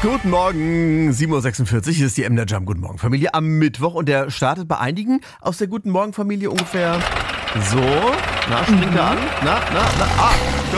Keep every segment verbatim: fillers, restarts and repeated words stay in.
Guten Morgen, sieben Uhr sechsundvierzig, hier ist die Emder Jam. Guten Morgen, Familie, am Mittwoch. Und der startet bei einigen aus der Guten Morgen Familie ungefähr so. Na, springt er an? Na, na, na, ah,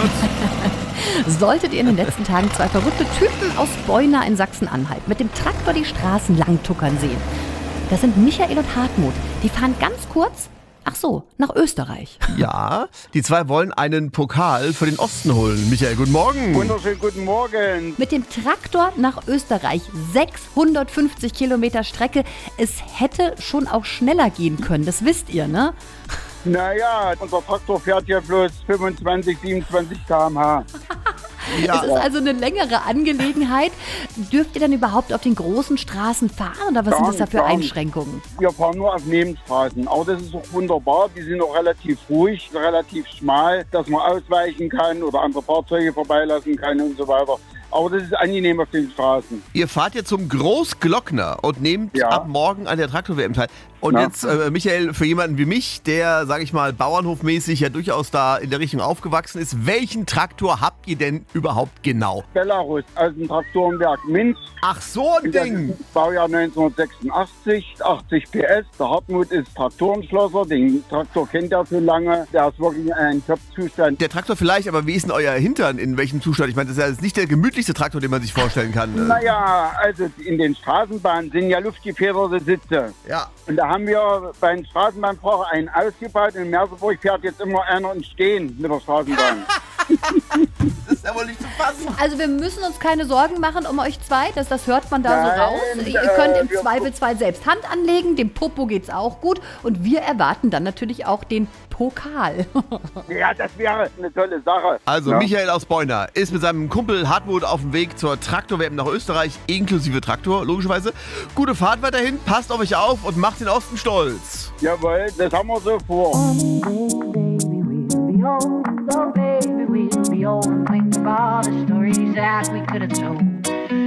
gut. Solltet ihr in den letzten Tagen zwei verrückte Typen aus Beuna in Sachsen-Anhalt mit dem Traktor die Straßen langtuckern sehen. Das sind Michael und Hartmut. Die fahren ganz kurz, ach so, nach Österreich. Ja, die zwei wollen einen Pokal für den Osten holen. Michael, guten Morgen. Wunderschönen guten Morgen. Mit dem Traktor nach Österreich, sechshundertfünfzig Kilometer Strecke. Es hätte schon auch schneller gehen können, das wisst ihr, ne? Naja, unser Traktor fährt ja bloß fünfundzwanzig, siebenundzwanzig Kilometer pro Stunde. Ja. Es ist also eine längere Angelegenheit. Dürft ihr dann überhaupt auf den großen Straßen fahren oder was Gar sind das da nicht, für gar nicht. Einschränkungen? Wir fahren nur auf Nebenstraßen, aber das ist auch wunderbar. Die sind auch relativ ruhig, relativ schmal, dass man ausweichen kann oder andere Fahrzeuge vorbeilassen kann und so weiter. Aber das ist angenehm auf den Straßen. Ihr fahrt jetzt zum Großglockner und nehmt Ja. ab morgen an der Traktor-W M teil. Und Ja. jetzt, äh, Michael, für jemanden wie mich, der, sage ich mal, bauernhofmäßig ja durchaus da in der Richtung aufgewachsen ist, welchen Traktor habt ihr denn überhaupt genau? Belarus aus dem Traktorenwerk Minsk. Ach, so ein Das Ding! ist Baujahr neunzehnhundertsechsundachtzig, achtzig P S. Der Hartmut ist Traktorenschlosser, den Traktor kennt er schon lange. Der ist wirklich ein Top-Zustand. Der Traktor vielleicht, aber wie ist denn euer Hintern? In welchem Zustand? Ich meine, das ist ja jetzt nicht der gemütlichste Traktor, den man sich vorstellen kann. Äh, Naja, also in den Straßenbahnen sind ja luftgefederte Sitze. Ja. Und da haben wir beim Straßenbahnfahrer einen ausgebaut. In Merseburg fährt jetzt immer einer im Stehen mit der Straßenbahn. Das ist ja wohl nicht zu fassen. Also wir müssen uns keine Sorgen machen um euch zwei, das, das hört man da Nein, so raus. Ihr äh, könnt im wir- Zweifelsfall selbst Hand anlegen, dem Popo geht's auch gut und wir erwarten dann natürlich auch den Pokal. Ja, das wäre eine tolle Sache. Also, ja. Michael aus Beuna ist mit seinem Kumpel Hartmut auf dem Weg zur Traktor-W M nach Österreich, inklusive Traktor, logischerweise. Gute Fahrt weiterhin, passt auf euch auf und macht den Osten stolz. Jawohl, das haben wir so vor. Baby, we'll be old. Oh, baby, we'll be old.